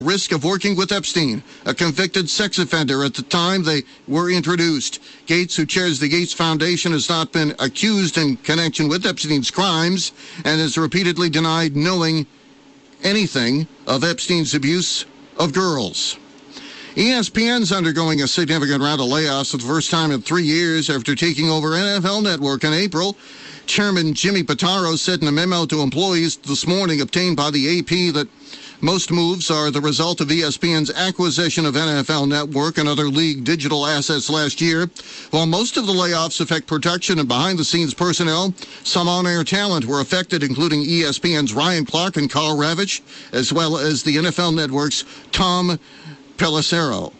risk of working with Epstein, a convicted sex offender at the time they were introduced. Gates, who chairs the Gates Foundation, has not been accused in connection with Epstein's crimes and has repeatedly denied knowing anything of Epstein's abuse of girls. ESPN's undergoing a significant round of layoffs for the first time in 3 years after taking over NFL Network in April. Chairman Jimmy Pitaro said in a memo to employees this morning obtained by the AP that most moves are the result of ESPN's acquisition of NFL Network and other league digital assets last year. While most of the layoffs affect production and behind-the-scenes personnel, some on-air talent were affected, including ESPN's Ryan Clark and Carl Ravitch, as well as the NFL Network's Tom Pelissero.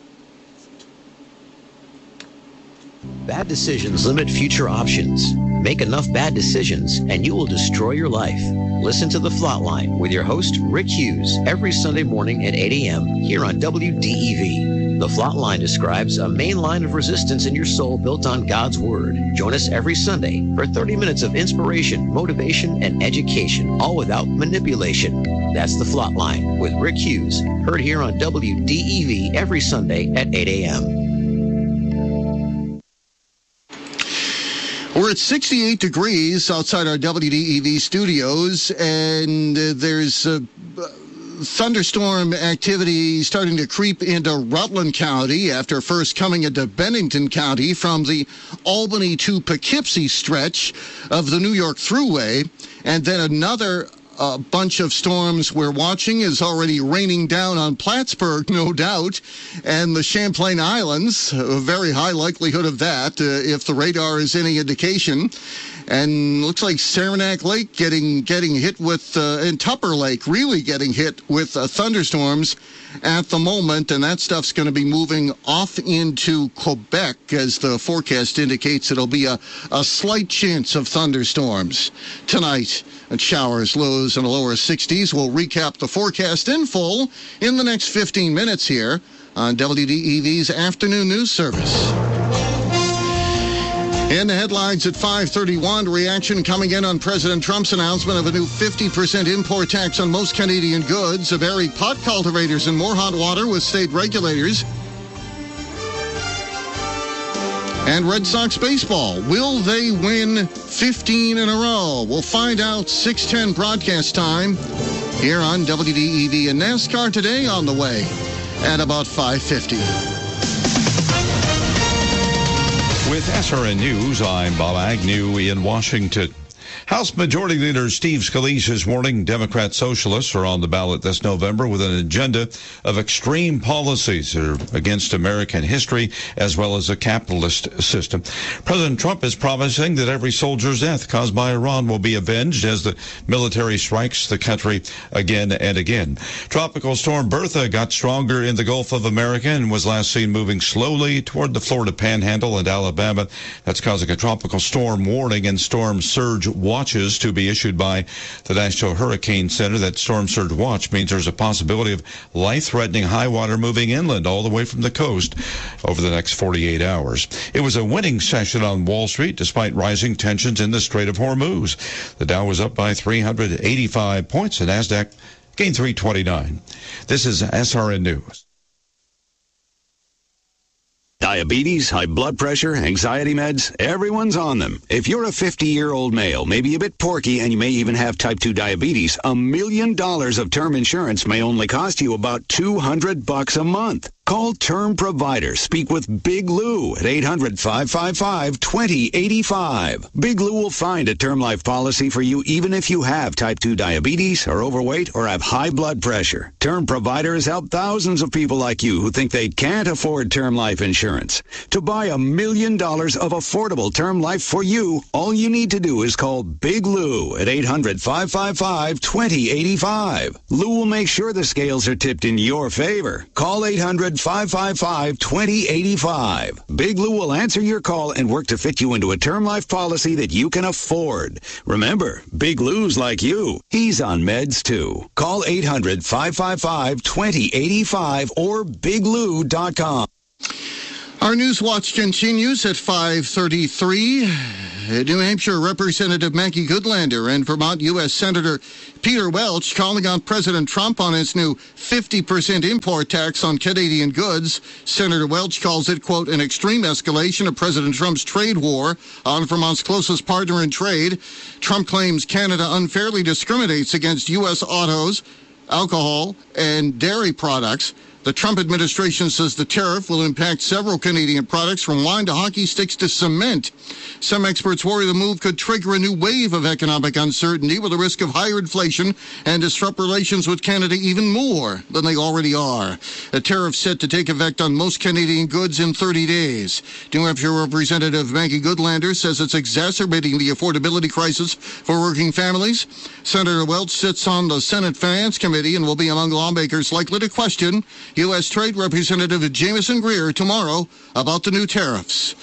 Bad decisions limit future options. Make enough bad decisions and you will destroy your life. Listen to The Flatline with your host, Rick Hughes, every Sunday morning at 8 a.m. here on WDEV. The Flatline describes a main line of resistance in your soul built on God's Word. Join us every Sunday for 30 minutes of inspiration, motivation, and education, all without manipulation. That's The Flatline with Rick Hughes, heard here on WDEV every Sunday at 8 a.m. We're at 68 degrees outside our WDEV studios, and there's thunderstorm activity starting to creep into Rutland County after first coming into Bennington County from the Albany to Poughkeepsie stretch of the New York Thruway, and then another bunch of storms we're watching is already raining down on Plattsburgh, no doubt, and the Champlain Islands, a very high likelihood of that, if the radar is any indication. And looks like Saranac Lake getting hit with, and Tupper Lake really getting hit with thunderstorms at the moment, and that stuff's going to be moving off into Quebec as the forecast indicates it'll be a slight chance of thunderstorms tonight. And showers, lows in the lower 60s. We'll recap the forecast in full in the next 15 minutes here on WDEV's Afternoon News Service. In the headlines at 5:31, reaction coming in on President Trump's announcement of a new 50% import tax on most Canadian goods, a buried pot cultivators in more hot water with state regulators. And Red Sox baseball, will they win 15 in a row? We'll find out 6:10 broadcast time here on WDEV. And NASCAR today on the way at about 5:50. With SRN News, I'm Bob Agnew in Washington. House Majority Leader Steve Scalise is warning Democrat socialists are on the ballot this November with an agenda of extreme policies against American history as well as a capitalist system. President Trump is promising that every soldier's death caused by Iran will be avenged as the military strikes the country again and again. Tropical storm Bertha got stronger in the Gulf of America and was last seen moving slowly toward the Florida Panhandle and Alabama. That's causing a tropical storm warning and storm surge watches to be issued by the National Hurricane Center. That storm surge watch means there's a possibility of life-threatening high water moving inland all the way from the coast over the next 48 hours. It was a winning session on Wall Street despite rising tensions in the Strait of Hormuz. The Dow was up by 385 points. The Nasdaq gained 329. This is SRN News. Diabetes, high blood pressure, anxiety meds, everyone's on them. If you're a 50-year-old male, maybe a bit porky, and you may even have type 2 diabetes, $1 million of term insurance may only cost you about $200 a month. Call Term Provider. Speak with Big Lou at 800-555-2085. Big Lou will find a term life policy for you even if you have type 2 diabetes, are overweight, or have high blood pressure. Term Provider has helped thousands of people like you who think they can't afford term life insurance. To buy $1 million of affordable term life for you, all you need to do is call Big Lou at 800-555-2085. Lou will make sure the scales are tipped in your favor. Call 800-555-2085. Big Lou will answer your call and work to fit you into a term life policy that you can afford. Remember, Big Lou's like you. He's on meds too. Call 800-555-2085 or biglou.com. Our News Watch continues at 5:33. New Hampshire Representative Maggie Goodlander and Vermont U.S. Senator Peter Welch calling on President Trump on his new 50% import tax on Canadian goods. Senator Welch calls it, quote, an extreme escalation of President Trump's trade war on Vermont's closest partner in trade. Trump claims Canada unfairly discriminates against U.S. autos, alcohol, and dairy products. The Trump administration says the tariff will impact several Canadian products, from wine to hockey sticks to cement. Some experts worry the move could trigger a new wave of economic uncertainty with the risk of higher inflation and disrupt relations with Canada even more than they already are. A tariff set to take effect on most Canadian goods in 30 days. New Hampshire Representative Maggie Goodlander says it's exacerbating the affordability crisis for working families. Senator Welch sits on the Senate Finance Committee and will be among lawmakers likely to question U.S. Trade Representative Jamieson Greer tomorrow about the new tariffs.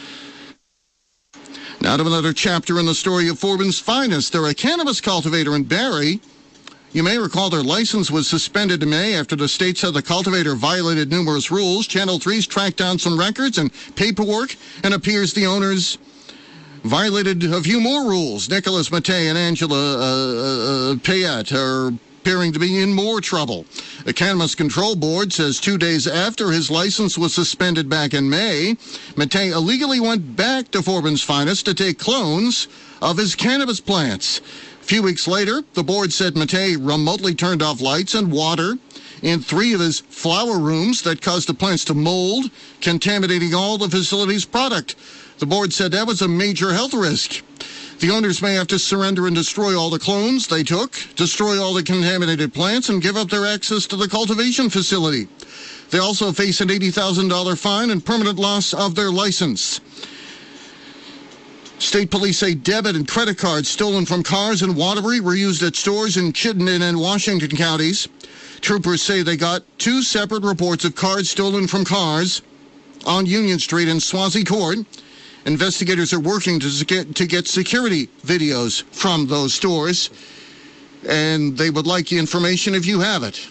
Now to another chapter in the story of Forbin's finest. They're a cannabis cultivator in Barrie. You may recall their license was suspended in May after the state said the cultivator violated numerous rules. Channel 3's tracked down some records and paperwork, and appears the owners violated a few more rules. Nicholas Mattei and Angela Payette are appearing to be in more trouble. The Cannabis Control Board says 2 days after his license was suspended back in May, Mattei illegally went back to Forbin's Finest to take clones of his cannabis plants. A few weeks later, the board said Mattei remotely turned off lights and water in 3 of his flower rooms that caused the plants to mold, contaminating all the facility's product. The board said that was a major health risk. The owners may have to surrender and destroy all the clones they took, destroy all the contaminated plants, and give up their access to the cultivation facility. They also face an $80,000 fine and permanent loss of their license. State police say debit and credit cards stolen from cars in Waterbury were used at stores in Chittenden and Washington counties. Troopers say they got 2 separate reports of cards stolen from cars on Union Street in Swansea Court. Investigators are working to get security videos from those stores, and they would like the information if you have it.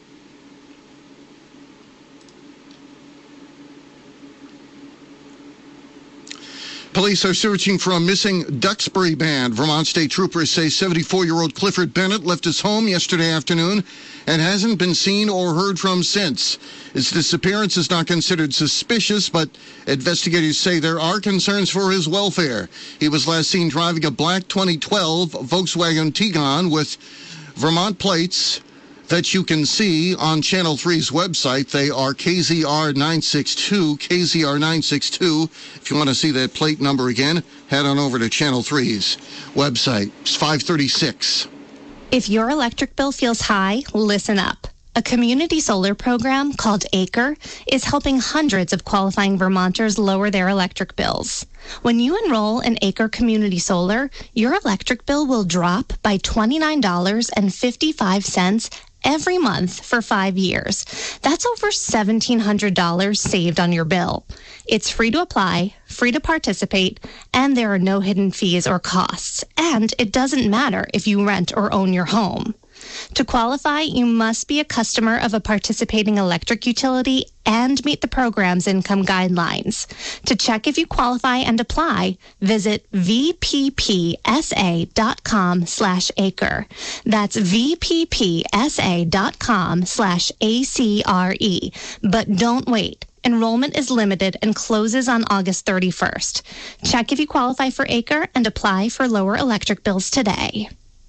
Police are searching for a missing Duxbury band. Vermont State Troopers say 74-year-old Clifford Bennett left his home yesterday afternoon and hasn't been seen or heard from since. His disappearance is not considered suspicious, but investigators say there are concerns for his welfare. He was last seen driving a black 2012 Volkswagen Tiguan with Vermont plates that you can see on Channel 3's website. They are KZR962, KZR962. If you want to see that plate number again, head on over to Channel 3's website. It's 536. If your electric bill feels high, listen up. A community solar program called Acre is helping hundreds of qualifying Vermonters lower their electric bills. When you enroll in Acre Community Solar, your electric bill will drop by $29.55 every month for 5 years. That's over $1,700 saved on your bill. It's free to apply, free to participate, and there are no hidden fees or costs. And it doesn't matter if you rent or own your home. To qualify, you must be a customer of a participating electric utility and meet the program's income guidelines. To check if you qualify and apply, visit vppsa.com/acre. That's vppsa.com/ACRE. But don't wait. Enrollment is limited and closes on August 31st. Check if you qualify for Acre and apply for lower electric bills today.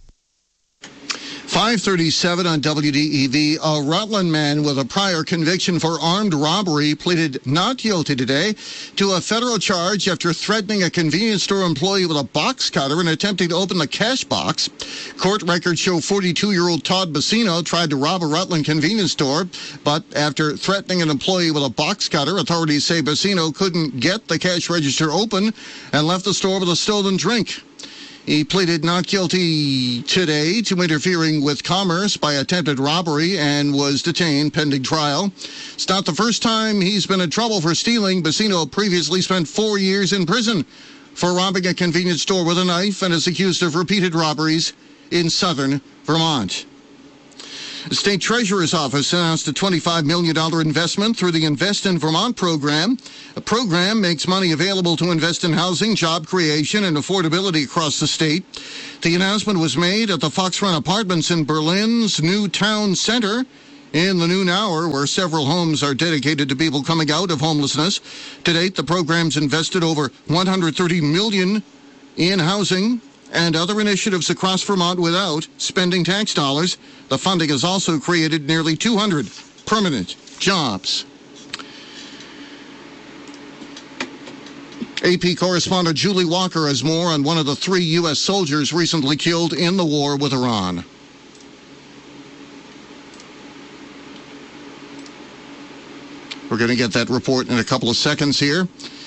537 on WDEV. A Rutland man with a prior conviction for armed robbery pleaded not guilty today to a federal charge after threatening a convenience store employee with a box cutter and attempting to open the cash box. Court records show 42-year-old Todd Bassino tried to rob a Rutland convenience store, but after threatening an employee with a box cutter, authorities say Bassino couldn't get the cash register open and left the store with a stolen drink. He pleaded not guilty today to interfering with commerce by attempted robbery and was detained pending trial. It's not the first time he's been in trouble for stealing. Bassino previously spent 4 years in prison for robbing a convenience store with a knife and is accused of repeated robberies in southern Vermont. The State Treasurer's Office announced a $25 million investment through the Invest in Vermont program. The program makes money available to invest in housing, job creation, and affordability across the state. The announcement was made at the Fox Run Apartments in Berlin's new town center in the noon hour, where several homes are dedicated to people coming out of homelessness. To date, the program's invested over $130 million in housing and other initiatives across Vermont without spending tax dollars. The funding has also created nearly 200 permanent jobs. AP correspondent Julie Walker has more on one of the 3 U.S. soldiers recently killed in the war with Iran. We're going to get that report in a couple of seconds here.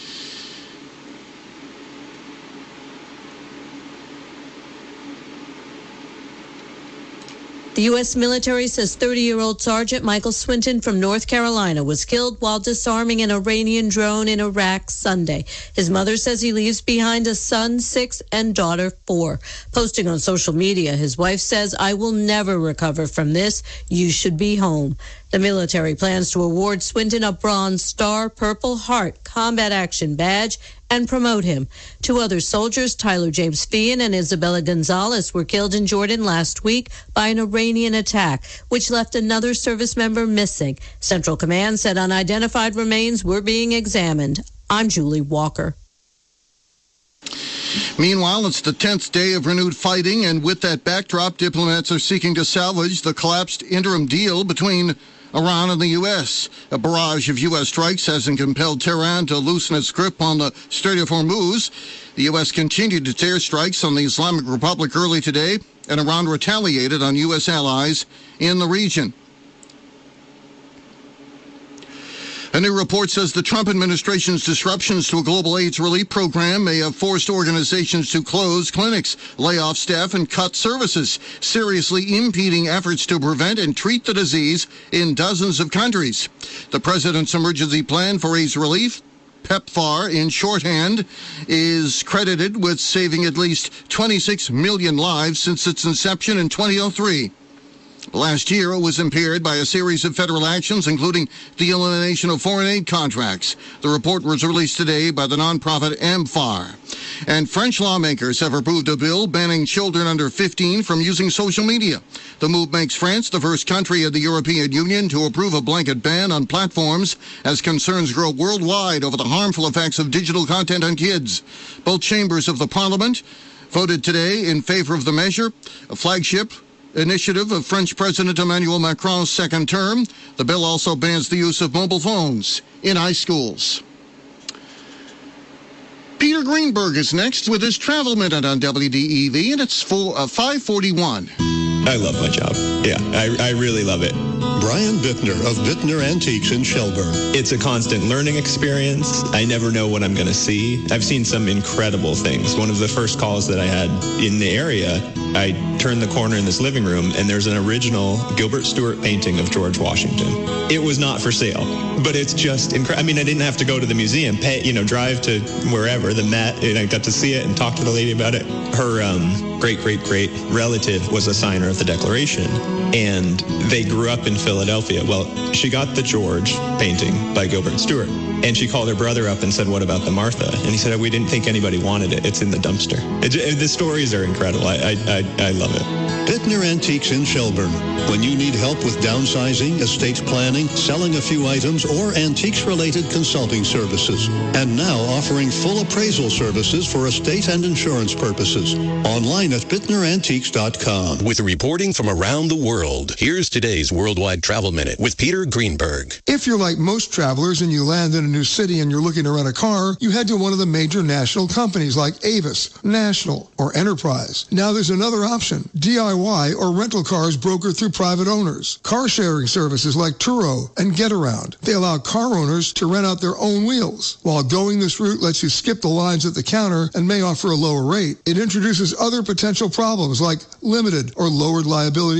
The U.S. military says 30-year-old Sergeant Michael Swinton from North Carolina was killed while disarming an Iranian drone in Iraq Sunday. His mother says he leaves behind a son, 6, and daughter, 4. Posting on social media, his wife says, "I will never recover from this. You should be home." The military plans to award Swinton a Bronze Star, Purple Heart Combat Action Badge and promote him. 2 other soldiers, Tyler James Feehan and Isabella Gonzalez, were killed in Jordan last week by an Iranian attack, which left another service member missing. Central Command said unidentified remains were being examined. I'm Julie Walker. Meanwhile, it's the 10th day of renewed fighting, and with that backdrop, diplomats are seeking to salvage the collapsed interim deal between Iran and the U.S. A barrage of U.S. strikes hasn't compelled Tehran to loosen its grip on the Strait of Hormuz. The U.S. continued to tear strikes on the Islamic Republic early today, and Iran retaliated on U.S. allies in the region. A new report says the Trump administration's disruptions to a global AIDS relief program may have forced organizations to close clinics, lay off staff, and cut services, seriously impeding efforts to prevent and treat the disease in dozens of countries. The president's emergency plan for AIDS relief, PEPFAR in shorthand, is credited with saving at least 26 million lives since its inception in 2003. Last year, it was impaired by a series of federal actions, including the elimination of foreign aid contracts. The report was released today by the nonprofit AMFAR. And French lawmakers have approved a bill banning children under 15 from using social media. The move makes France the first country in the European Union to approve a blanket ban on platforms as concerns grow worldwide over the harmful effects of digital content on kids. Both chambers of the parliament voted today in favor of the measure, a flagship initiative of French President Emmanuel Macron's second term. The bill also bans the use of mobile phones in high schools. Peter Greenberg is next with his Travel Minute on WDEV, and it's 5:41. I love my job. Yeah, I really love it. Brian Bittner of Bittner Antiques in Shelburne. It's a constant learning experience. I never know what I'm going to see. I've seen some incredible things. One of the first calls that I had in the area, I turned the corner in this living room, and there's an original Gilbert Stuart painting of George Washington. It was not for sale, but it's just incredible. I mean, I didn't have to go to the museum, drive to wherever, the Met, and I got to see it and talk to the lady about it. Her great-great-great relative was a signer of the Declaration, and they grew up in Philadelphia. Well, she got the George painting by Gilbert Stuart, and she called her brother up and said, "What about the Martha?" And he said, "We didn't think anybody wanted it. It's in the dumpster." The stories are incredible. I love it. Bittner Antiques in Shelburne. When you need help with downsizing, estate planning, selling a few items, or antiques-related consulting services. And now offering full appraisal services for estate and insurance purposes. Online at BittnerAntiques.com. With reporting from around the world, here's today's Worldwide Travel Minute with Peter Greenberg. If you're like most travelers and you land in a new city and you're looking to rent a car, you head to one of the major national companies like Avis, National, or Enterprise. Now there's another option, DIY or rental cars brokered through private owners. Car sharing services like Turo and Getaround. They allow car owners to rent out their own wheels. While going this route lets you skip the lines at the counter and may offer a lower rate, it introduces other potential problems like limited or lowered liability insurance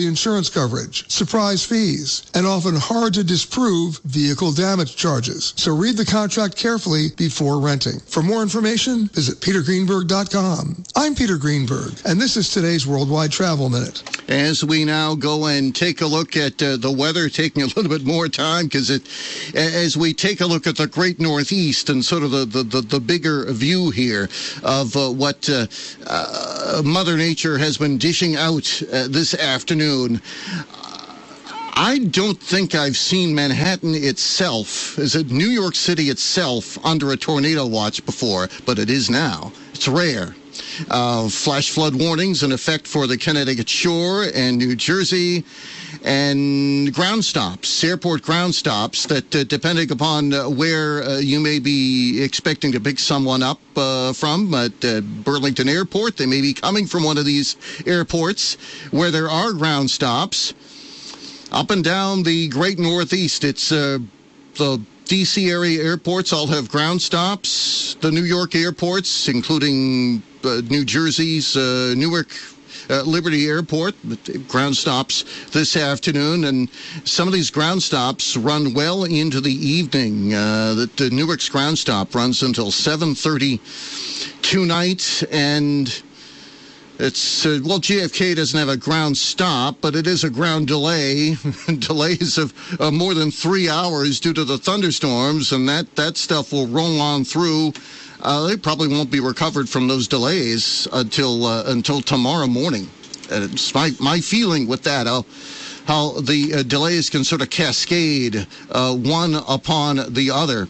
insurance coverage, surprise fees, and often hard-to-disprove vehicle damage charges. So read the contract carefully before renting. For more information, visit petergreenberg.com. I'm Peter Greenberg, and this is today's Worldwide Travel Minute. As we now go and take a look at the weather, taking a little bit more time because as we take a look at the Great Northeast and sort of the bigger view here of what Mother Nature has been dishing out this afternoon. I don't think I've seen Manhattan itself, New York City itself, under a tornado watch before, but it is now. It's rare. Flash flood warnings in effect for the Connecticut shore and New Jersey, and ground stops, airport ground stops that, depending upon where you may be expecting to pick someone up from at Burlington Airport, they may be coming from one of these airports where there are ground stops. Up and down the Great Northeast, it's the D.C. area airports all have ground stops. The New York airports, including New Jersey's Newark Liberty Airport, ground stops this afternoon, and some of these ground stops run well into the evening. The Newark's ground stop runs until 7:30 tonight, and it's, JFK doesn't have a ground stop, but it is a ground delay. Delays of more than 3 hours due to the thunderstorms, and that stuff will roll on through. They probably won't be recovered from those delays until tomorrow morning. It's my feeling with that, how the delays can sort of cascade one upon the other.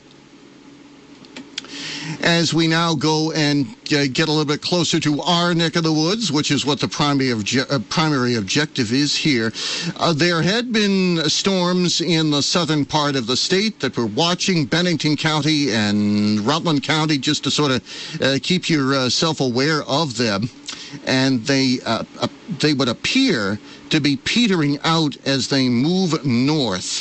As we now go and get a little bit closer to our neck of the woods, which is what the primary objective is here, there had been storms in the southern part of the state that we're watching, Bennington County and Rutland County, just to sort of keep yourself aware of them. And they would appear to be petering out as they move north,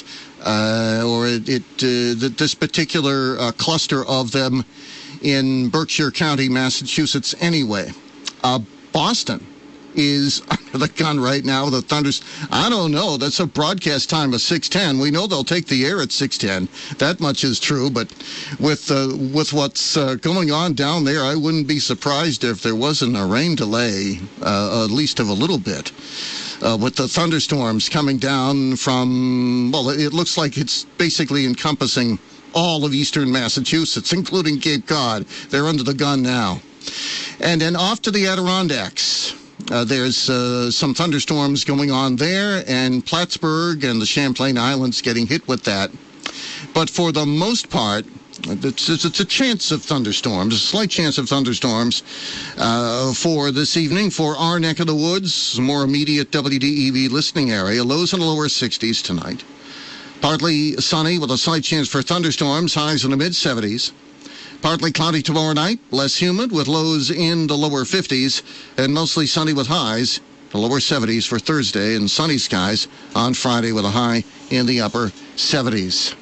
this particular cluster of them in Berkshire County, Massachusetts anyway. Boston is under the gun right now with the thunders. I don't know. That's a broadcast time of 6:10. We know they'll take the air at 6:10. That much is true. But with what's going on down there, I wouldn't be surprised if there wasn't a rain delay, at least of a little bit. With the thunderstorms coming down from, it looks like it's basically encompassing all of eastern Massachusetts, including Cape Cod. They're under the gun now. And then off to the Adirondacks. There's some thunderstorms going on there, and Plattsburgh and the Champlain Islands getting hit with that. But for the most part, it's a chance of thunderstorms, a slight chance of thunderstorms for this evening for our neck of the woods, more immediate WDEV listening area. Lows in the lower 60s tonight. Partly sunny with a slight chance for thunderstorms, highs in the mid-70s. Partly cloudy tomorrow night, less humid with lows in the lower 50s, and mostly sunny with highs, the lower 70s for Thursday, and sunny skies on Friday with a high in the upper 70s.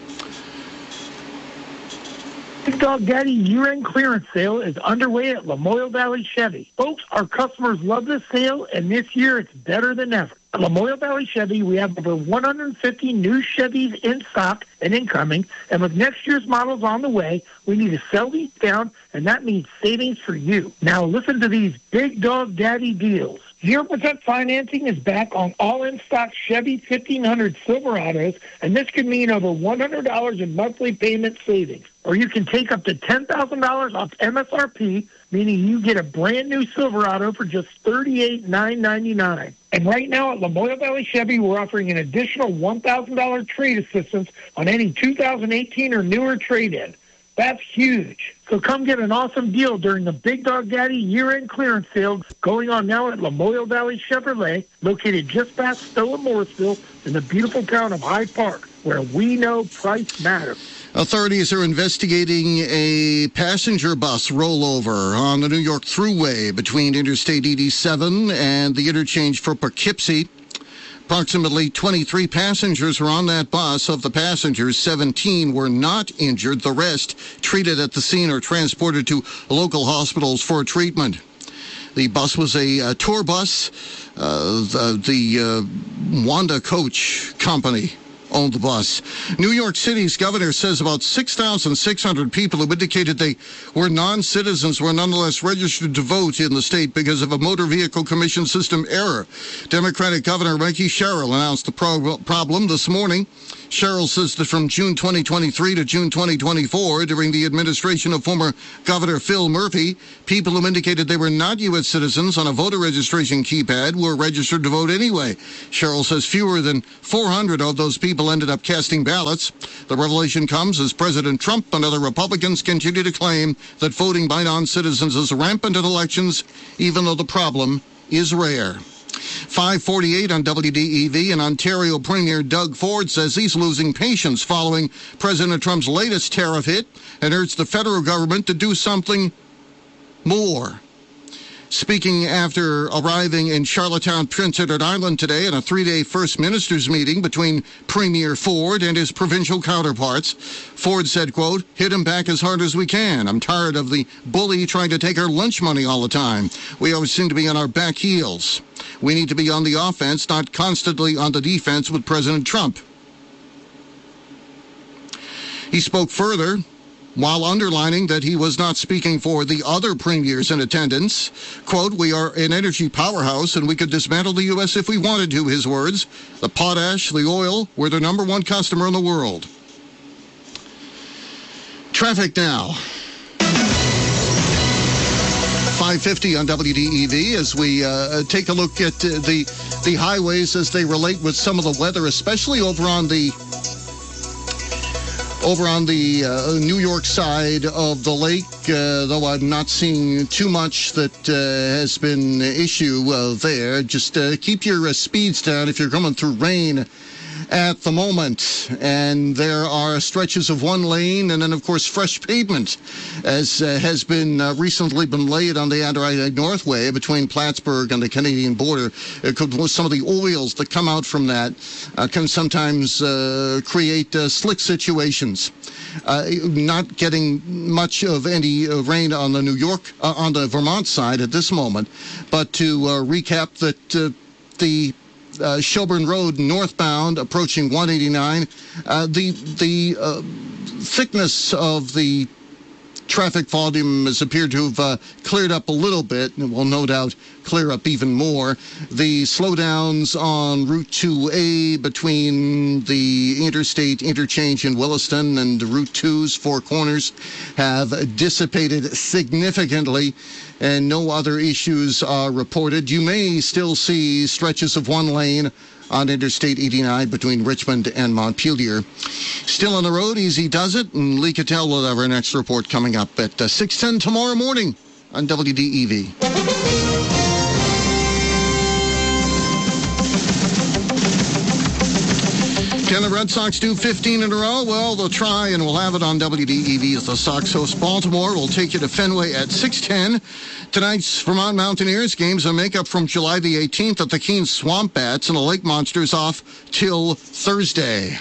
Big Dog Daddy year-end clearance sale is underway at Lamoille Valley Chevy. Folks, our customers love this sale, and this year it's better than ever. At Lamoille Valley Chevy, we have over 150 new Chevys in stock and incoming, and with next year's models on the way, we need to sell these down, and that means savings for you. Now listen to these Big Dog Daddy deals. 0% financing is back on all in-stock Chevy 1500 Silverados, and this could mean over $100 in monthly payment savings. Or you can take up to $10,000 off MSRP, meaning you get a brand new Silverado for just $38,999. And right now at Lamoille Valley Chevy, we're offering an additional $1,000 trade assistance on any 2018 or newer trade-in. That's huge. So come get an awesome deal during the Big Dog Daddy year-end clearance sale going on now at Lamoille Valley Chevrolet, located just past Stowe and Morrisville in the beautiful town of Hyde Park, where we know price matters. Authorities are investigating a passenger bus rollover on the New York Thruway between Interstate 87 and the interchange for Poughkeepsie. Approximately 23 passengers were on that bus. Of the passengers, 17 were not injured. The rest treated at the scene or transported to local hospitals for treatment. The bus was a tour bus. The Wanda Coach Company owned the bus. New York City's governor says about 6,600 people who indicated they were non-citizens were nonetheless registered to vote in the state because of a motor vehicle commission system error. Democratic Governor Mickey Sherrill announced the problem this morning. Sherrill says that from June 2023 to June 2024, during the administration of former Governor Phil Murphy, people who indicated they were not U.S. citizens on a voter registration keypad were registered to vote anyway. Sherrill says fewer than 400 of those people ended up casting ballots. The revelation comes as President Trump and other Republicans continue to claim that voting by non-citizens is rampant in elections, even though the problem is rare. 5:48 on WDEV, and Ontario Premier Doug Ford says he's losing patience following President Trump's latest tariff hit and urged the federal government to do something more. Speaking after arriving in Charlottetown, Prince Edward Island today in a 3-day First Ministers meeting between Premier Ford and his provincial counterparts, Ford said, quote, "Hit him back as hard as we can. I'm tired of the bully trying to take our lunch money all the time. We always seem to be on our back heels. We need to be on the offense, not constantly on the defense with President Trump." He spoke further while underlining that he was not speaking for the other premiers in attendance. Quote, "We are an energy powerhouse and we could dismantle the U.S. if we wanted to," his words. The potash, the oil, we're their number one customer in the world. Traffic now. 5:50 on WDEV as we take a look at the highways as they relate with some of the weather, especially over on the New York side of the lake, though I'm not seeing too much that has been an issue there. Just keep your speeds down if you're coming through rain at the moment. And there are stretches of one lane and then, of course, fresh pavement, as has been recently been laid on the Adirondack Northway between Plattsburgh and the Canadian border. Some of the oils that come out from that can sometimes create slick situations. Not getting much of any rain on the on the Vermont side at this moment, but to recap that the Shelburne Road northbound approaching 189, the thickness of the traffic volume has appeared to have cleared up a little bit and will no doubt clear up even more. The slowdowns on Route 2A between the interstate interchange in Williston and Route 2's Four Corners have dissipated significantly, and no other issues are reported. You may still see stretches of one lane on Interstate 89 between Richmond and Montpelier. Still on the road, easy does it, and Lee Cattell will have our next report coming up at 6:10 tomorrow morning on WDEV. Can the Red Sox do 15 in a row? Well, they'll try, and we'll have it on WDEV as the Sox host Baltimore. We'll take you to Fenway at 6:10. Tonight's Vermont Mountaineers games a makeup from July the 18th at the Keene Swamp Bats, and the Lake Monsters off till Thursday.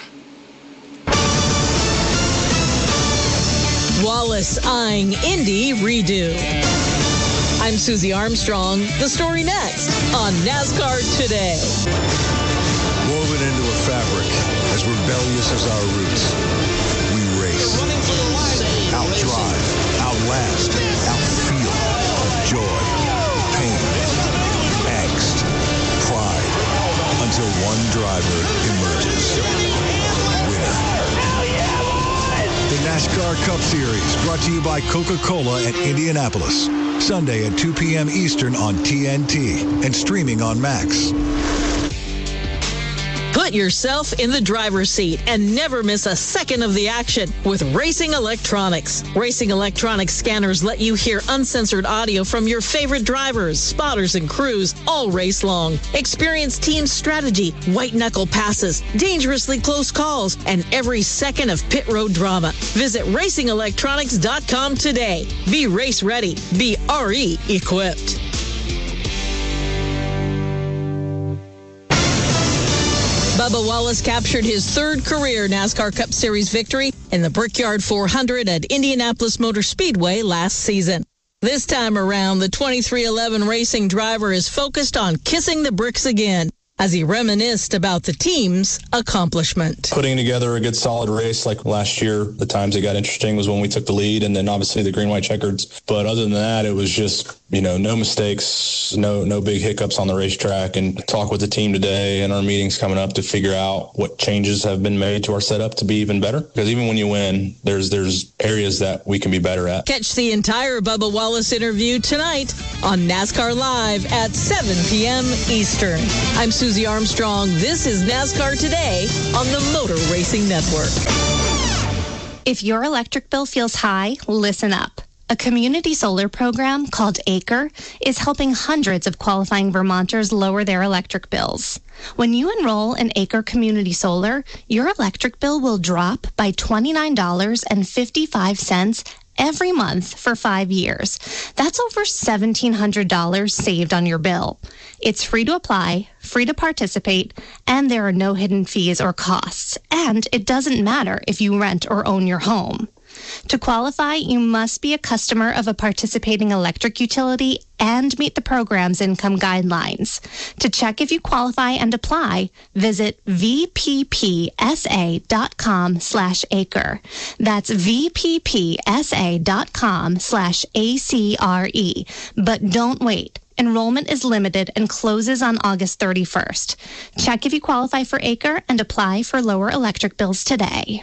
Wallace eyeing Indy redo. I'm Susie Armstrong. The story next on NASCAR Today. Woven into a fabric, as rebellious as our roots, we race. Outdrive, outlast, outfeel. Joy, pain, angst, pride, until one driver emerges. Winner. The NASCAR Cup Series, brought to you by Coca-Cola at Indianapolis. Sunday at 2 p.m. Eastern on TNT and streaming on Max. Put yourself in the driver's seat and never miss a second of the action with Racing Electronics. Racing Electronics scanners let you hear uncensored audio from your favorite drivers, spotters, and crews all race long. Experience team strategy, white-knuckle passes, dangerously close calls, and every second of pit road drama. Visit RacingElectronics.com today. Be race ready. Be RE equipped. Bubba Wallace captured his third career NASCAR Cup Series victory in the Brickyard 400 at Indianapolis Motor Speedway last season. This time around, the 2311 racing driver is focused on kissing the bricks again as he reminisced about the team's accomplishment. Putting together a good solid race like last year, the times it got interesting was when we took the lead, and then obviously the green, white checkers. But other than that, it was just, no mistakes, no big hiccups on the racetrack, and talk with the team today and our meetings coming up to figure out what changes have been made to our setup to be even better. Because even when you win, there's areas that we can be better at. Catch the entire Bubba Wallace interview tonight on NASCAR Live at 7 p.m. Eastern. I'm Susie Armstrong. This is NASCAR Today on the Motor Racing Network. If your electric bill feels high, listen up. A community solar program called Acre is helping hundreds of qualifying Vermonters lower their electric bills. When you enroll in Acre Community Solar, your electric bill will drop by $29.55 every month for 5 years. That's over $1,700 saved on your bill. It's free to apply, free to participate, and there are no hidden fees or costs. And it doesn't matter if you rent or own your home. To qualify, you must be a customer of a participating electric utility and meet the program's income guidelines. To check if you qualify and apply, visit vppsa.com/acre. That's vppsa.com/ACRE. But don't wait. Enrollment is limited and closes on August 31st. Check if you qualify for Acre and apply for lower electric bills today.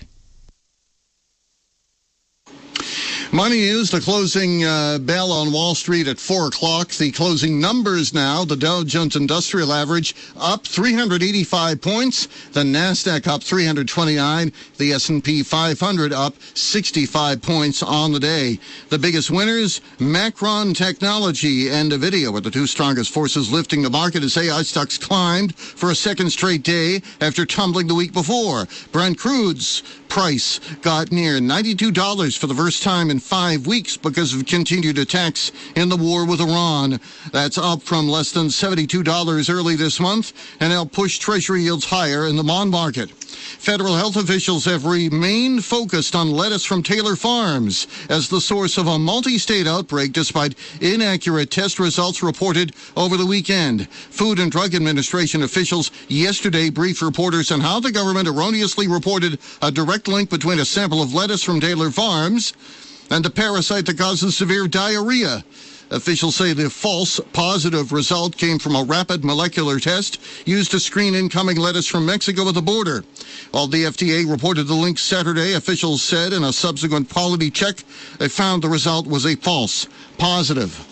Money News, the closing bell on Wall Street at 4 o'clock. The closing numbers now, the Dow Jones Industrial Average up 385 points. The NASDAQ up 329. The S&P 500 up 65 points on the day. The biggest winners, Macron Technology and NVIDIA were the two strongest forces lifting the market as AI stocks climbed for a second straight day after tumbling the week before. Brent crude's price got near $92 for the first time in 5 weeks because of continued attacks in the war with Iran. That's up from less than $72 early this month and helped push Treasury yields higher in the bond market. Federal health officials have remained focused on lettuce from Taylor Farms as the source of a multi-state outbreak despite inaccurate test results reported over the weekend. Food and Drug Administration officials yesterday briefed reporters on how the government erroneously reported a direct link between a sample of lettuce from Taylor Farms and the parasite that causes severe diarrhea. Officials say the false positive result came from a rapid molecular test used to screen incoming lettuce from Mexico at the border. While the FDA reported the link Saturday, officials said in a subsequent quality check they found the result was a false positive.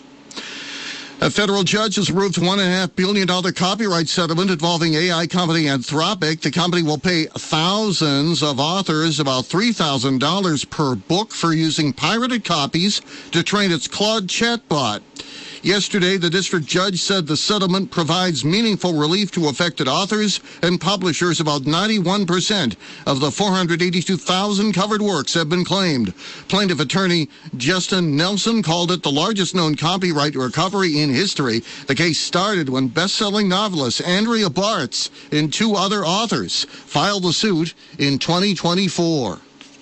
A federal judge has approved a $1.5 billion copyright settlement involving AI company Anthropic. The company will pay thousands of authors about $3,000 per book for using pirated copies to train its Claude chatbot. Yesterday, the district judge said the settlement provides meaningful relief to affected authors and publishers. About 91% of the 482,000 covered works have been claimed. Plaintiff attorney Justin Nelson called it the largest known copyright recovery in history. The case started when best-selling novelist Andrea Bartz and two other authors filed the suit in 2024.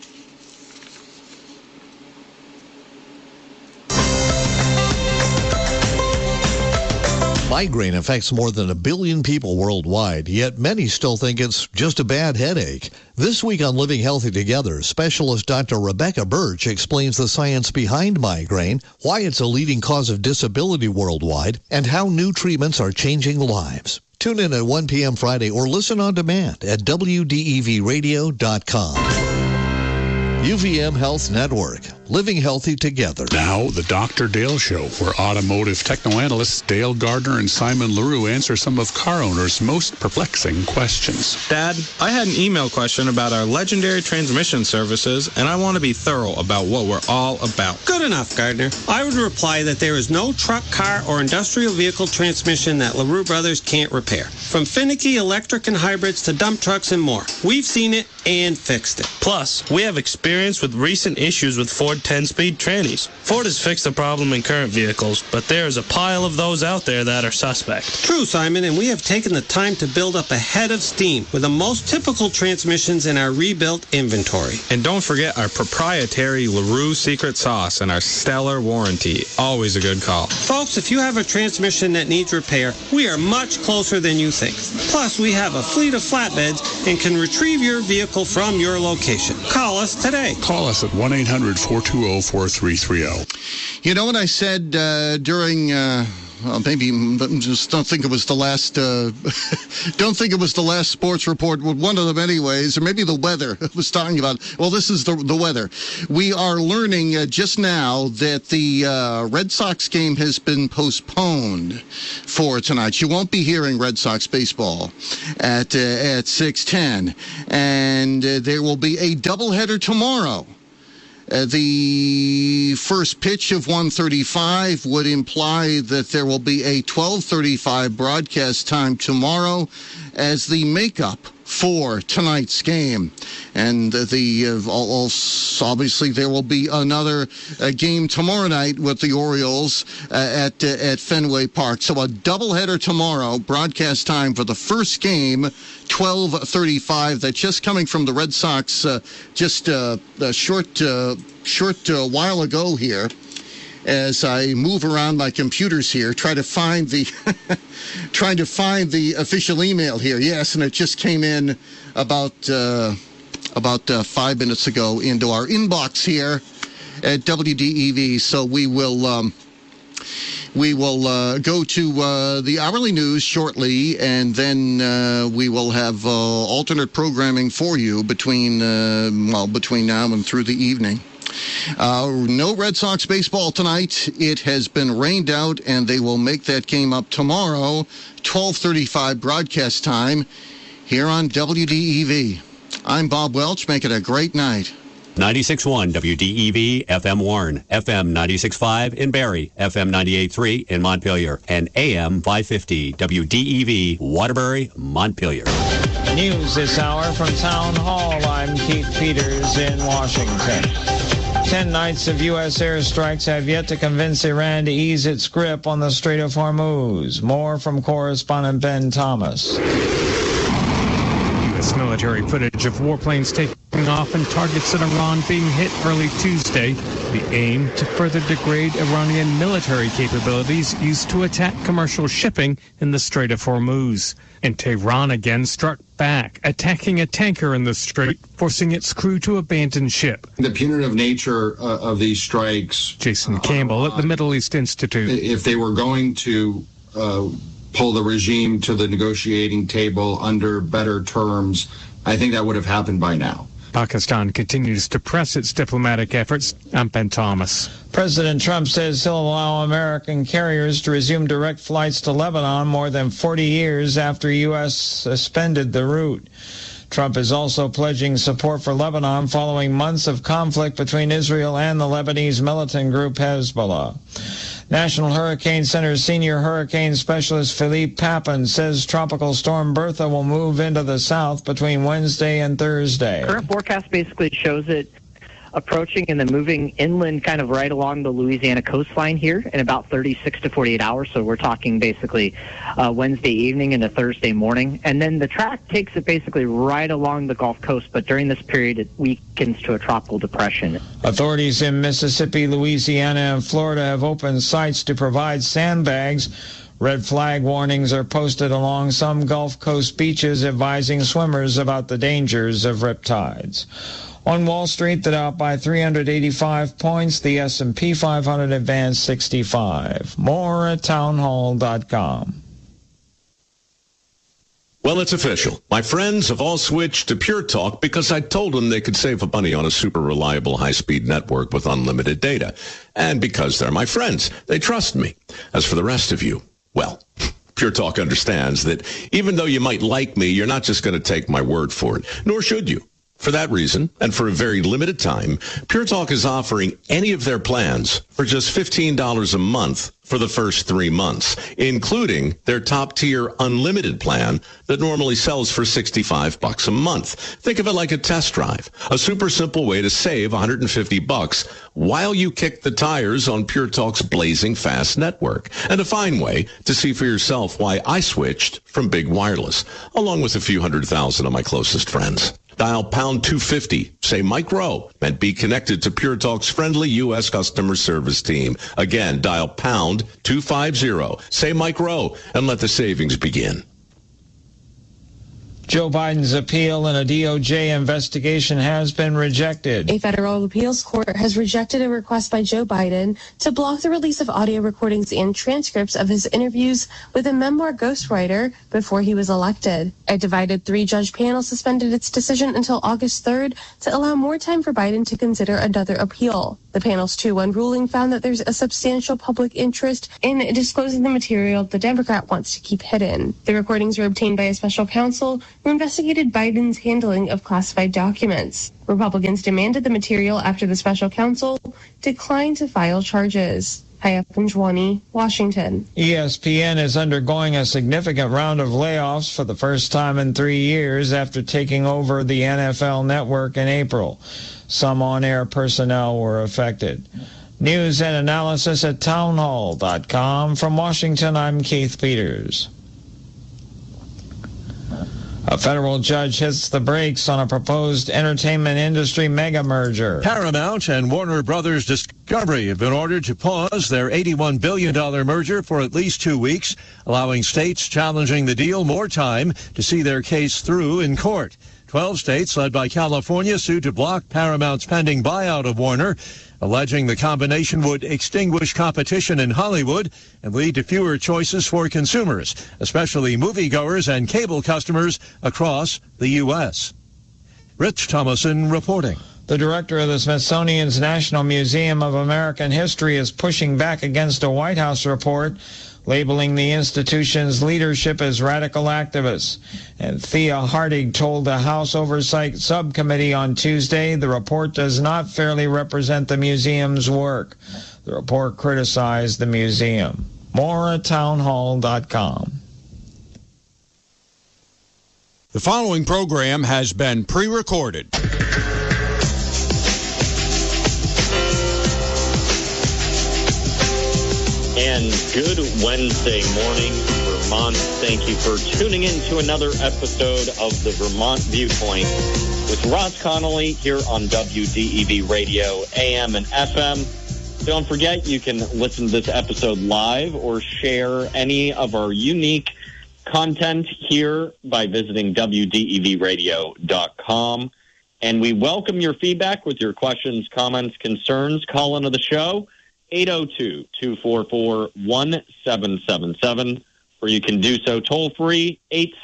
Migraine affects more than 1 billion people worldwide, yet many still think it's just a bad headache. This week on Living Healthy Together, specialist Dr. Rebecca Birch explains the science behind migraine, why it's a leading cause of disability worldwide, and how new treatments are changing lives. Tune in at 1 p.m. Friday or listen on demand at WDEVradio.com. UVM Health Network, living healthy together. Now, the Dr. Dale Show, where automotive techno-analysts Dale Gardner and Simon LaRue answer some of car owners' most perplexing questions. Dad, I had an email question about our legendary transmission services, and I want to be thorough about what we're all about. Good enough, Gardner. I would reply that there is no truck, car, or industrial vehicle transmission that LaRue Brothers can't repair. From finicky electric and hybrids to dump trucks and more. We've seen it and fixed it. Plus, we have experience with recent issues with Ford Ford 10-speed trannies. Ford has fixed the problem in current vehicles, but there is a pile of those out there that are suspect. True, Simon, and we have taken the time to build up a head of steam with the most typical transmissions in our rebuilt inventory. And don't forget our proprietary LaRue secret sauce and our stellar warranty. Always a good call. Folks, if you have a transmission that needs repair, we are much closer than you think. Plus, we have a fleet of flatbeds and can retrieve your vehicle from your location. Call us today. Call us at 1-800-420-4330. You know what I said during... maybe just don't think it was the last. Don't think it was the last sports report. One of them, anyways, or maybe the weather. I was talking about. Well, this is the weather. We are learning just now that the Red Sox game has been postponed for tonight. You won't be hearing Red Sox baseball at 6:10, and there will be a doubleheader tomorrow. The first pitch of 1:35 would imply that there will be a 12:35 broadcast time tomorrow as the makeup for tonight's game. And obviously there will be another game tomorrow night with the Orioles at Fenway Park. So a doubleheader tomorrow, broadcast time for the first game, 12:35. That's just coming from the Red Sox just a short while ago here. As I move around my computers here, trying to find the official email here. Yes, and it just came in about 5 minutes ago into our inbox here at WDEV. So we will go to the hourly news shortly, and then we will have alternate programming for you between now and through the evening. No Red Sox baseball tonight. It has been rained out, and they will make that game up tomorrow, 12:35 broadcast time here on WDEV. I'm Bob Welch. Make it a great night. 96.1 WDEV, FM Warren, FM 96.5 in Barrie, FM 98.3 in Montpelier, and AM 550 WDEV, Waterbury, Montpelier. News this hour from Town Hall. I'm Keith Peters in Washington. 10 nights of U.S. airstrikes have yet to convince Iran to ease its grip on the Strait of Hormuz. More from correspondent Ben Thomas. U.S. military footage of warplanes taking off and targets in Iran being hit early Tuesday. The aim to further degrade Iranian military capabilities used to attack commercial shipping in the Strait of Hormuz. And Tehran again struck back, attacking a tanker in the strait, forcing its crew to abandon ship. The punitive nature of these strikes... Jason Campbell at the Middle East Institute. If they were going to pull the regime to the negotiating table under better terms, I think that would have happened by now. Pakistan continues to press its diplomatic efforts. I'm Ben Thomas. President Trump says he'll allow American carriers to resume direct flights to Lebanon more than 40 years after U.S. suspended the route. Trump is also pledging support for Lebanon following months of conflict between Israel and the Lebanese militant group Hezbollah. National Hurricane Center's senior hurricane specialist Philippe Papin says Tropical Storm Bertha will move into the south between Wednesday and Thursday. Current forecast basically shows it approaching and then moving inland kind of right along the Louisiana coastline here in about 36 to 48 hours. So we're talking basically Wednesday evening into Thursday morning. And then the track takes it basically right along the Gulf Coast. But during this period, it weakens to a tropical depression. Authorities in Mississippi, Louisiana, and Florida have opened sites to provide sandbags. Red flag warnings are posted along some Gulf Coast beaches advising swimmers about the dangers of riptides. On Wall Street, the Dow by 385 points. The S&P 500 advanced 65. More at townhall.com. Well, it's official. My friends have all switched to Pure Talk because I told them they could save money on a super reliable high-speed network with unlimited data. And because they're my friends, they trust me. As for the rest of you, well, Pure Talk understands that even though you might like me, you're not just going to take my word for it, nor should you. For that reason, and for a very limited time, Pure Talk is offering any of their plans for just $15 a month for the first 3 months, including their top-tier unlimited plan that normally sells for $65 a month. Think of it like a test drive, a super simple way to save $150 while you kick the tires on Pure Talk's blazing fast network, and a fine way to see for yourself why I switched from Big Wireless, along with a few 100,000 of my closest friends. Dial pound 250, say Mike Rowe, and be connected to Pure Talk's friendly U.S. customer service team. Again, dial pound 250, say Mike Rowe, and let the savings begin. Joe Biden's appeal in a DOJ investigation has been rejected. A federal appeals court has rejected a request by Joe Biden to block the release of audio recordings and transcripts of his interviews with a memoir ghostwriter before he was elected. A divided 3-judge panel suspended its decision until August 3rd to allow more time for Biden to consider another appeal. The panel's 2-1 ruling found that there's a substantial public interest in disclosing the material the Democrat wants to keep hidden. The recordings were obtained by a special counsel who investigated Biden's handling of classified documents. Republicans demanded the material after the special counsel declined to file charges. Haya Panjwani, Washington. ESPN is undergoing a significant round of layoffs for the first time in 3 years after taking over the NFL network in April. Some on-air personnel were affected. News and analysis at townhall.com. From Washington, I'm Keith Peters. A federal judge hits the brakes on a proposed entertainment industry mega merger. Paramount and Warner Brothers Discovery have been ordered to pause their $81 billion merger for at least 2 weeks, allowing states challenging the deal more time to see their case through in court. 12 states, led by California, sued to block Paramount's pending buyout of Warner, alleging the combination would extinguish competition in Hollywood and lead to fewer choices for consumers, especially moviegoers and cable customers across the U.S. Rich Thomason reporting. The director of the Smithsonian's National Museum of American History is pushing back against a White House report labeling the institution's leadership as radical activists. And Thea Hartig told the House Oversight Subcommittee on Tuesday the report does not fairly represent the museum's work. The report criticized the museum. More at townhall.com. The following program has been pre-recorded. And good Wednesday morning, Vermont. Thank you for tuning in to another episode of the Vermont Viewpoint with Ross Connolly here on WDEV Radio, AM and FM. Don't forget, you can listen to this episode live or share any of our unique content here by visiting WDEVradio.com. And we welcome your feedback with your questions, comments, concerns. Call into the show. 802-244-1777, or you can do so toll-free,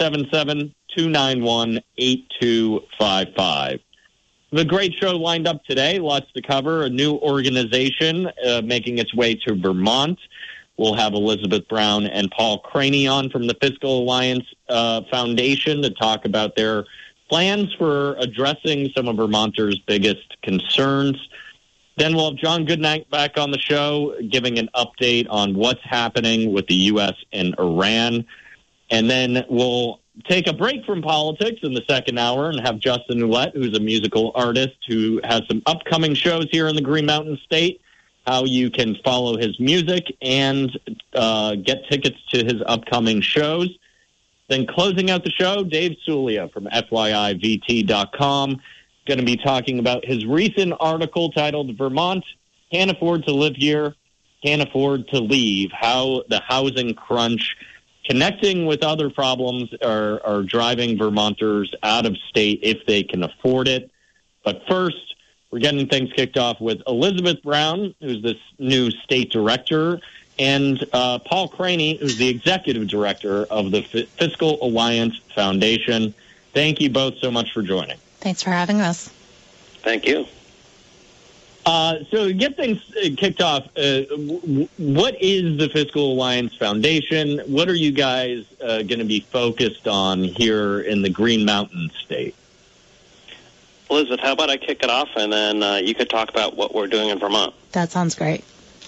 877-291-8255. The great show lined up today, lots to cover, a new organization making its way to Vermont. We'll have Elizabeth Brown and Paul Craney on from the Fiscal Alliance Foundation to talk about their plans for addressing some of Vermonters' biggest concerns. Then we'll have John Goodnight back on the show, giving an update on what's happening with the U.S. and Iran. And then we'll take a break from politics in the second hour and have Justin Ouellette, who's a musical artist who has some upcoming shows here in the Green Mountain State, how you can follow his music and get tickets to his upcoming shows. Then closing out the show, Dave Sulia from FYIVT.com. Going to be talking about his recent article titled Vermont Can't Afford to Live Here, Can't Afford to Leave, how the housing crunch connecting with other problems are driving Vermonters out of state if they can afford it. But first, we're getting things kicked off with Elizabeth Brown, who's this new state director, and Paul Craney, who's the executive director of the Fiscal Alliance Foundation. Thank you both so much for joining. Thanks for having us. Thank you. So to get things kicked off, what is the Fiscal Alliance Foundation? What are you guys going to be focused on here in the Green Mountain State? Elizabeth, how about I kick it off, and then you could talk about what we're doing in Vermont. That sounds great.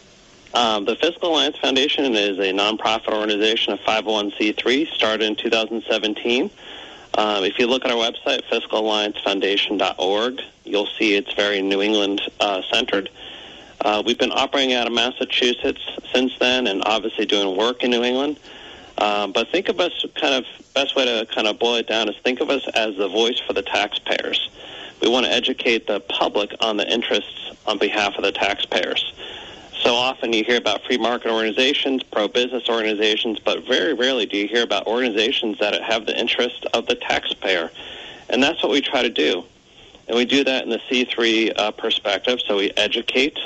The Fiscal Alliance Foundation is a nonprofit organization, a 501c3, started in 2017. If you look at our website, fiscalalliancefoundation.org, you'll see it's very New England centered. We've been operating out of Massachusetts since then, and obviously doing work in New England. But think of us best way to kind of boil it down is think of us as the voice for the taxpayers. We want to educate the public on the interests on behalf of the taxpayers. So often you hear about free market organizations, pro-business organizations, but very rarely do you hear about organizations that have the interest of the taxpayer. And that's what we try to do. And we do that in the C3 perspective. So we educate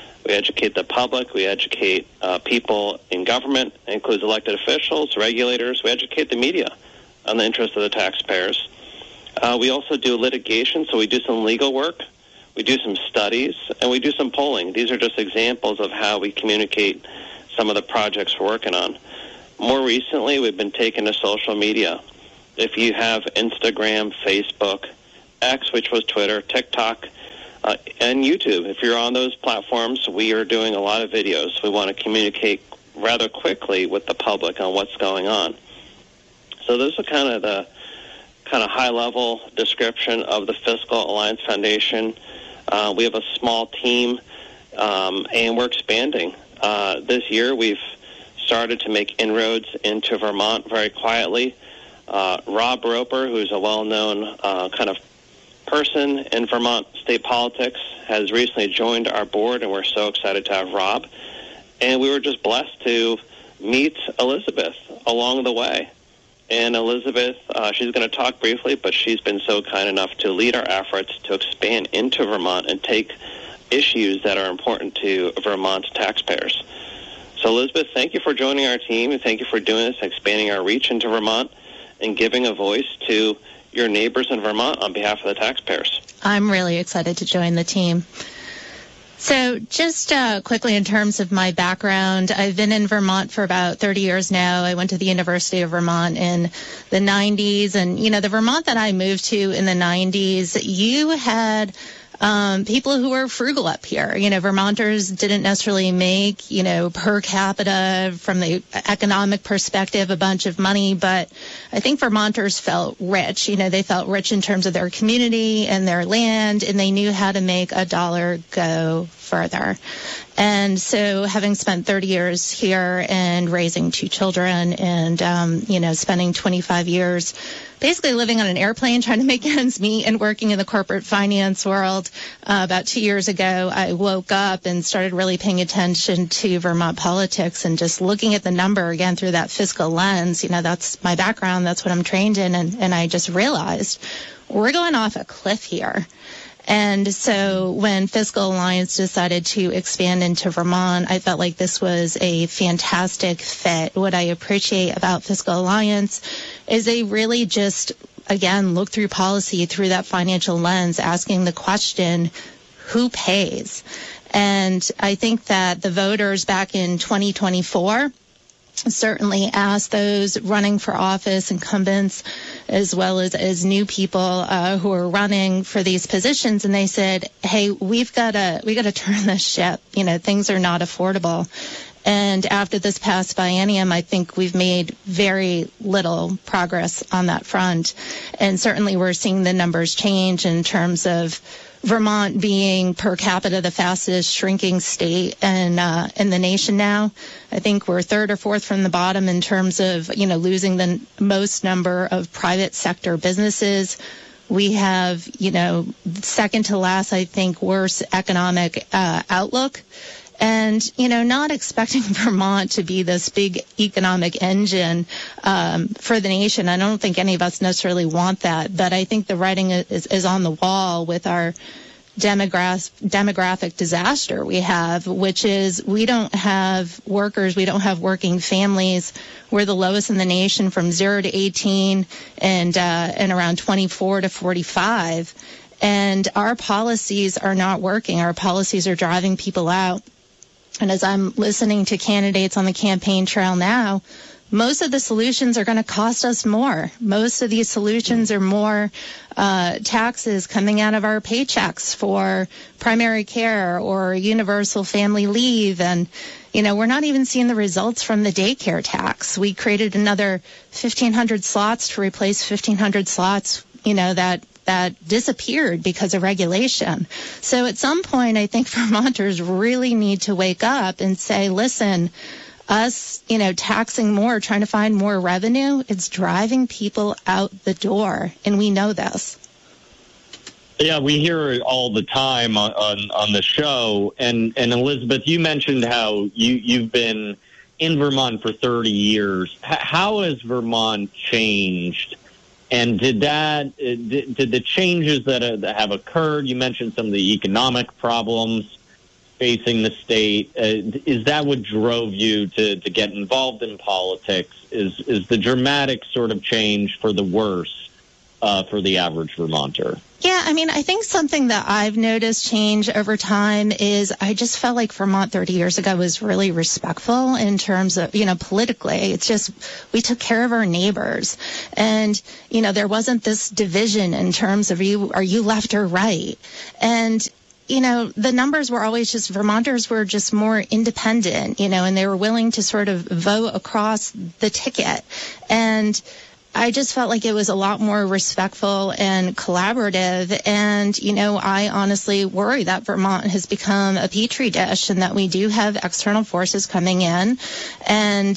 the public, we educate people in government, it includes elected officials, regulators, we educate the media on the interest of the taxpayers. We also do litigation, so we do some legal work. We do some studies, and we do some polling. These are just examples of how we communicate some of the projects we're working on. More recently, we've been taken to social media. If you have Instagram, Facebook, X, which was Twitter, TikTok, and YouTube, if you're on those platforms, we are doing a lot of videos. We want to communicate rather quickly with the public on what's going on. So those are kind of the high-level description of the Fiscal Alliance Foundation. We have a small team, and we're expanding. This year, we've started to make inroads into Vermont very quietly. Rob Roper, who's a well-known kind of person in Vermont state politics, has recently joined our board, and we're so excited to have Rob. And we were just blessed to meet Elizabeth along the way. And Elizabeth, she's going to talk briefly, but she's been so kind enough to lead our efforts to expand into Vermont and take issues that are important to Vermont taxpayers. So, Elizabeth, thank you for joining our team, and thank you for doing this, expanding our reach into Vermont and giving a voice to your neighbors in Vermont on behalf of the taxpayers. I'm really excited to join the team. So just quickly in terms of my background, I've been in Vermont for about 30 years now. I went to the University of Vermont in the 90s. And, the Vermont that I moved to in the 90s, you had people who were frugal up here. Vermonters didn't necessarily make, per capita from the economic perspective, a bunch of money, but I think Vermonters felt rich. They felt rich in terms of their community and their land, and they knew how to make a dollar go further. And so having spent 30 years here and raising 2 children and, spending 25 years basically living on an airplane, trying to make ends meet and working in the corporate finance world, about 2 years ago, I woke up and started really paying attention to Vermont politics and just looking at the number again through that fiscal lens. That's my background. That's what I'm trained in. And I just realized we're going off a cliff here. And so when Fiscal Alliance decided to expand into Vermont, I felt like this was a fantastic fit. What I appreciate about Fiscal Alliance is they really just, again, look through policy through that financial lens, asking the question, who pays? And I think that the voters back in 2024 certainly asked those running for office, incumbents, as well as new people who are running for these positions, and they said, "Hey, we got to turn this ship. Things are not affordable." And after this past biennium, I think we've made very little progress on that front, and certainly we're seeing the numbers change in terms of Vermont being per capita the fastest shrinking state in the nation now. I think we're 3rd or 4th from the bottom in terms of, losing the most number of private sector businesses. We have, second to last, I think, worst economic outlook. And, not expecting Vermont to be this big economic engine for the nation. I don't think any of us necessarily want that. But I think the writing is on the wall with our demographic disaster we have, which is we don't have workers, we don't have working families. We're the lowest in the nation from 0 to 18 and around 24 to 45. And our policies are not working. Our policies are driving people out. And as I'm listening to candidates on the campaign trail now, most of the solutions are going to cost us more. Most of these solutions are more taxes coming out of our paychecks for primary care or universal family leave. And, we're not even seeing the results from the daycare tax. We created another 1,500 slots to replace 1,500 slots, that disappeared because of regulation. So at some point, I think Vermonters really need to wake up and say, listen, us, taxing more, trying to find more revenue, it's driving people out the door. And we know this. Yeah, we hear it all the time on the show. And Elizabeth, you mentioned how you've been in Vermont for 30 years. How has Vermont changed? And did the changes that have occurred, you mentioned some of the economic problems facing the state, is that what drove you to get involved in politics? Is the dramatic sort of change for the worse for the average Vermonter? Yeah, I think something that I've noticed change over time is I just felt like Vermont 30 years ago was really respectful in terms of, politically. It's just we took care of our neighbors. And, there wasn't this division in terms of are you left or right? And, the numbers were always just Vermonters were just more independent, and they were willing to sort of vote across the ticket. And I just felt like it was a lot more respectful and collaborative. And, I honestly worry that Vermont has become a petri dish and that we do have external forces coming in. And,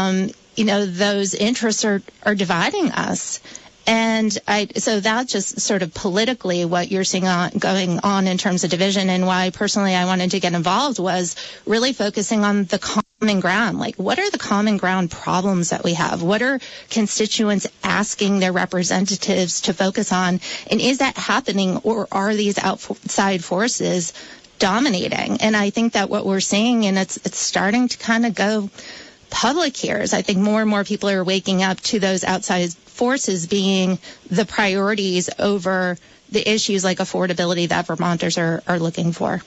those interests are dividing us. And so that's just sort of politically what you're seeing going on in terms of division, and why personally I wanted to get involved was really focusing on the common ground. Like, what are the common ground problems that we have? What are constituents asking their representatives to focus on? And is that happening, or are these outside forces dominating? And I think that what we're seeing, and it's starting to kind of go public here, is I think more and more people are waking up to those outside forces being the priorities over the issues like affordability that Vermonters are looking for.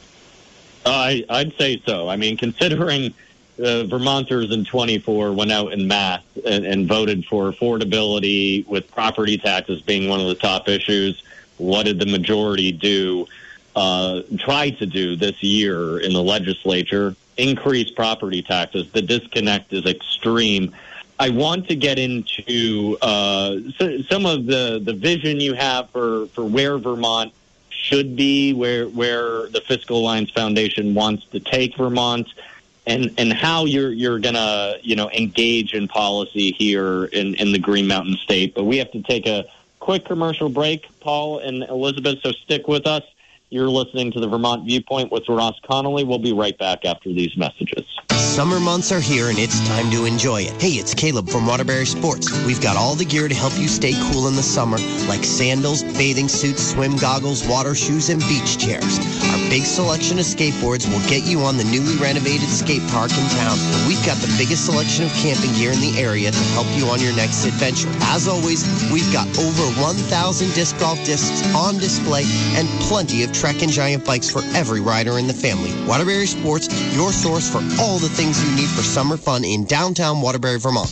I'd say so. Considering Vermonters in 24 went out en masse and voted for affordability, with property taxes being one of the top issues, what did the majority do? Try to do this year in the legislature? Increase property taxes. The disconnect is extreme. I want to get into some of the vision you have for where Vermont should be, where the Fiscal Alliance Foundation wants to take Vermont, and how you're going to engage in policy here in the Green Mountain State. But we have to take a quick commercial break, Paul and Elizabeth, so stick with us. You're listening to the Vermont Viewpoint with Ross Connolly. We'll be right back after these messages. Summer months are here and it's time to enjoy it. Hey, it's Caleb from Waterbury Sports. We've got all the gear to help you stay cool in the summer, like sandals, bathing suits, swim goggles, water shoes, and beach chairs. Our big selection of skateboards will get you on the newly renovated skate park in town. And we've got the biggest selection of camping gear in the area to help you on your next adventure. As always, we've got over 1,000 disc golf discs on display and plenty of Trek and Giant bikes for every rider in the family. Waterbury Sports, your source for all the things you need for summer fun in downtown Waterbury, Vermont.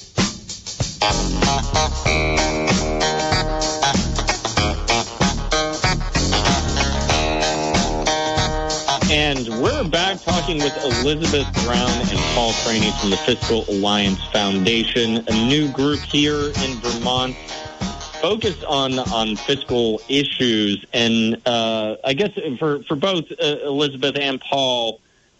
And we're back talking with Elizabeth Brown and Paul Craney from the Fiscal Alliance Foundation, a new group here in Vermont focused on fiscal issues. And I guess for both Elizabeth and Paul,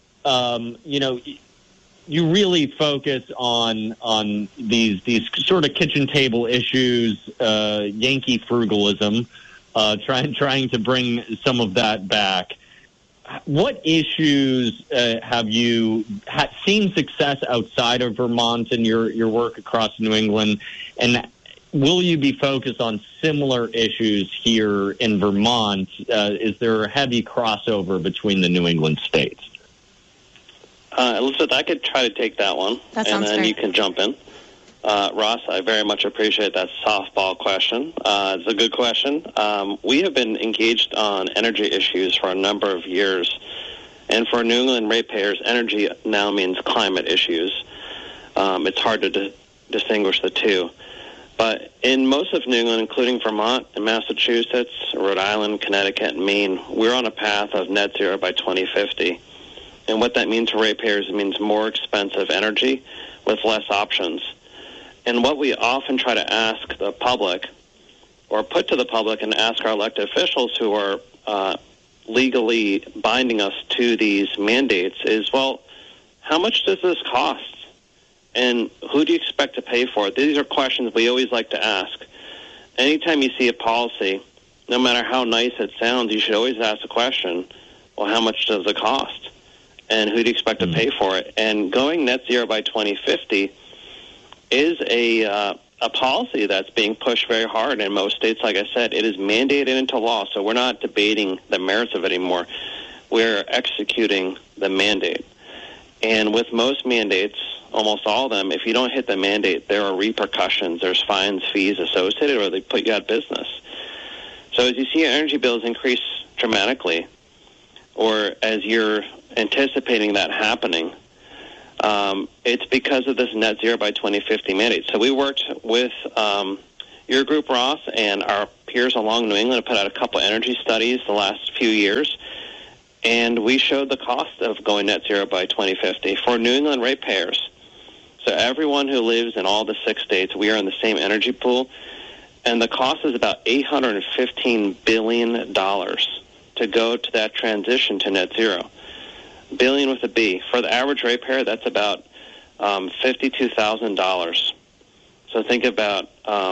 you really focus on these sort of kitchen table issues, Yankee frugalism, trying to bring some of that back. What issues have you seen success outside of Vermont in your work across New England, and will you be focused on similar issues here in Vermont? Is there a heavy crossover between the New England states? Elizabeth, I could try to take that one, and then you can jump in. Ross, I very much appreciate that softball question. It's a good question. We have been engaged on energy issues for a number of years, and for New England ratepayers, energy now means climate issues. it's hard to distinguish the two. But in most of New England, including Vermont and Massachusetts, Rhode Island, Connecticut, and Maine, we're on a path of net zero by 2050. And what that means for ratepayers, it means more expensive energy with less options. And what we often try to ask the public, or put to the public and ask our elected officials who are legally binding us to these mandates is, well, how much does this cost? And who do you expect to pay for it? These are questions we always like to ask. Anytime you see a policy, no matter how nice it sounds, you should always ask the question, well, how much does it cost? And who do you expect to pay for it? And going net zero by 2050 is a policy that's being pushed very hard in most states. Like I said, it is mandated into law, so we're not debating the merits of it anymore. We're executing the mandate. And with most mandates, almost all of them, if you don't hit the mandate, there are repercussions. There's fines, fees associated, or they put you out of business. So as you see your energy bills increase dramatically, or as you're anticipating that happening, it's because of this net zero by 2050 mandate. So we worked with your group, Ross, and our peers along New England to put out a couple energy studies the last few years, and we showed the cost of going net zero by 2050 for New England ratepayers. So everyone who lives in all the 6 states, we are in the same energy pool, and the cost is about $815 billion to go to that transition to net zero. Billion with a B. For the average ratepayer, that's about $52,000. So think about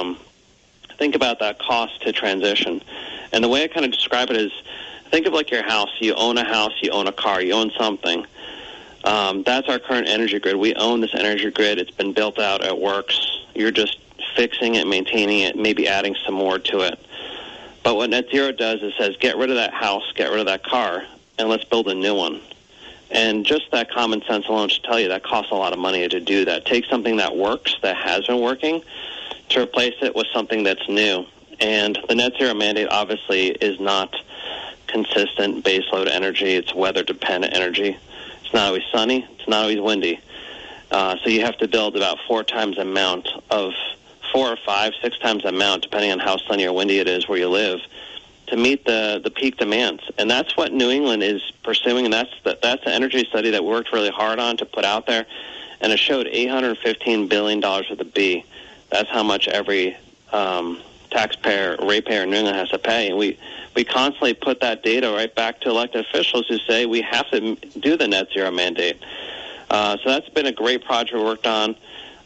that cost to transition. And the way I kind of describe it is, think of like your house. You own a house, you own a car, you own something. That's our current energy grid. We own this energy grid. It's been built out. It works. You're just fixing it, maintaining it, maybe adding some more to it. But what net zero does is says, get rid of that house, get rid of that car, and let's build a new one. And just that common sense alone should tell you that costs a lot of money to do that. Take something that works, that has been working, to replace it with something that's new. And the net zero mandate obviously is not consistent baseload energy. It's weather-dependent energy. It's not always sunny. It's not always windy. So you have to build about 4 times the amount of 4 or 5, 6 times the amount, depending on how sunny or windy it is where you live, to meet the peak demands. And that's what New England is pursuing, and that's the energy study that we worked really hard on to put out there, and it showed $815 billion with a B. That's how much every taxpayer, ratepayer in New England has to pay. And we constantly put that data right back to elected officials who say we have to do the net zero mandate. So that's been a great project we worked on,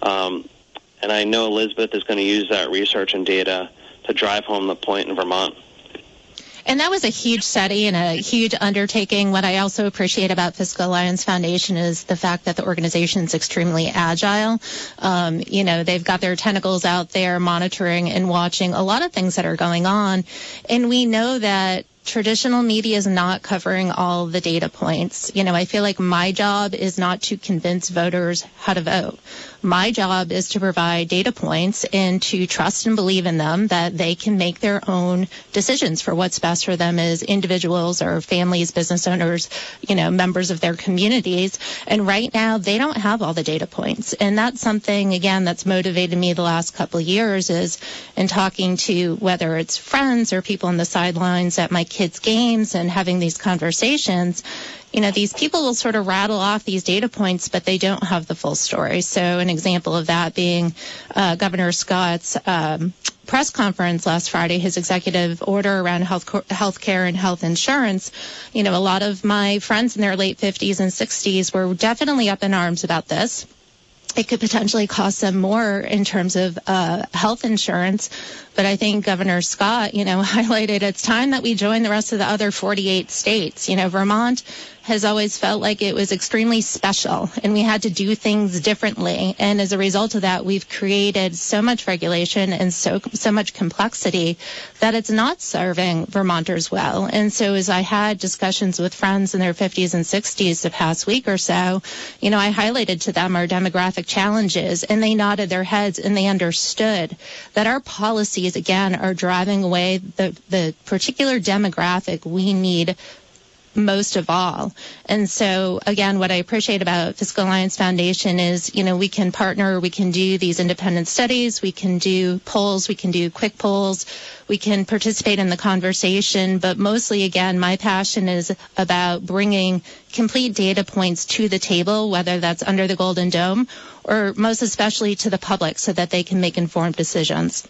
and I know Elizabeth is going to use that research and data to drive home the point in Vermont. And that was a huge study and a huge undertaking. What I also appreciate about Fiscal Alliance Foundation is the fact that the organization is extremely agile. They've got their tentacles out there monitoring and watching a lot of things that are going on. And we know that traditional media is not covering all the data points. I feel like my job is not to convince voters how to vote. My job is to provide data points and to trust and believe in them that they can make their own decisions for what's best for them as individuals or families, business owners, members of their communities. And right now, they don't have all the data points. And that's something, again, that's motivated me the last couple of years is in talking to whether it's friends or people on the sidelines at my kids' games and having these conversations. These people will sort of rattle off these data points, but they don't have the full story. So an example of that being Governor Scott's press conference last Friday, his executive order around health care and health insurance. A lot of my friends in their late 50s and 60s were definitely up in arms about this. It could potentially cost them more in terms of health insurance. But I think Governor Scott, highlighted it's time that we join the rest of the other 48 states. Vermont has always felt like it was extremely special and we had to do things differently. And as a result of that, we've created so much regulation and so much complexity that it's not serving Vermonters well. And so as I had discussions with friends in their 50s and 60s the past week or so, I highlighted to them our demographic challenges and they nodded their heads and they understood that our policies, again, are driving away the particular demographic we need most of all. And so, again, what I appreciate about Fiscal Alliance Foundation is, we can partner, we can do these independent studies, we can do polls, we can do quick polls, we can participate in the conversation, but mostly, again, my passion is about bringing complete data points to the table, whether that's under the Golden Dome or most especially to the public so that they can make informed decisions.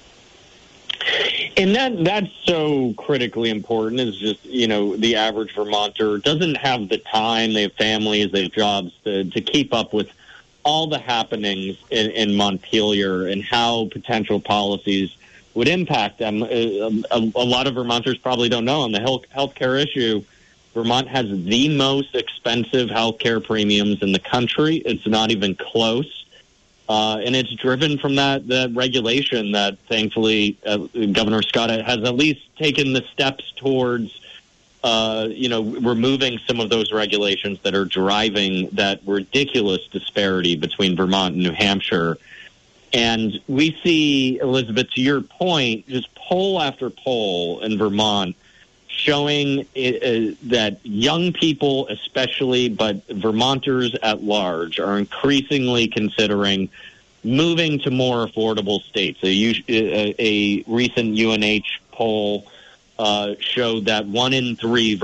And that's so critically important. Is just, the average Vermonter doesn't have the time. They have families, they have jobs to keep up with all the happenings in Montpelier and how potential policies would impact them. A lot of Vermonters probably don't know on the healthcare issue. Vermont has the most expensive healthcare premiums in the country. It's not even close. And it's driven from that regulation that, thankfully, Governor Scott has at least taken the steps towards, removing some of those regulations that are driving that ridiculous disparity between Vermont and New Hampshire. And we see, Elizabeth, to your point, just poll after poll in Vermont showing that young people especially, but Vermonters at large, are increasingly considering moving to more affordable states. A recent UNH poll showed that 1 in 3